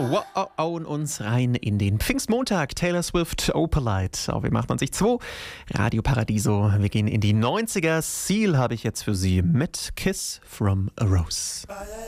Hauen uns rein in den Pfingstmontag. Taylor Swift, Opalite auf W98.2, Radio Paradiso. Wir gehen in die 90er. Seal habe ich jetzt für Sie mit Kiss from a Rose.